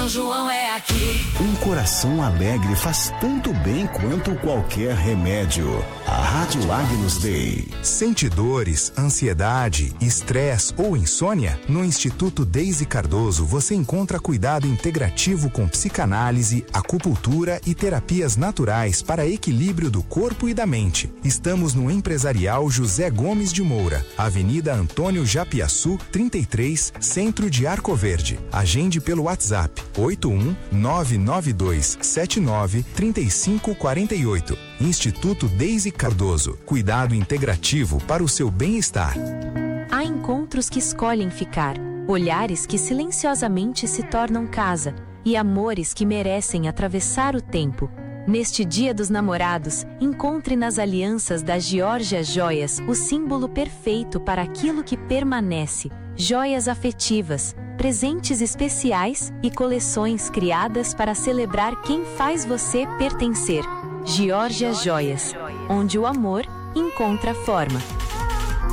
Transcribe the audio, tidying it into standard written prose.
São João é aqui. Um coração alegre faz tanto bem quanto qualquer remédio. A Rádio Agnus Dei. Sente dores, ansiedade, estresse ou insônia? No Instituto Deise Cardoso você encontra cuidado integrativo com psicanálise, acupuntura e terapias naturais para equilíbrio do corpo e da mente. Estamos no Empresarial José Gomes de Moura, Avenida Antônio Japiaçu, 33, Centro de Arco Verde. Agende pelo WhatsApp 81-99279-3548. Instituto Deise Cardoso. Cuidado integrativo para o seu bem-estar. Há encontros que escolhem ficar, olhares que silenciosamente se tornam casa e amores que merecem atravessar o tempo. Neste Dia dos Namorados, encontre nas alianças da Geórgia Joias o símbolo perfeito para aquilo que permanece. Joias afetivas, presentes especiais e coleções criadas para celebrar quem faz você pertencer. Geórgia Joias, onde o amor encontra forma.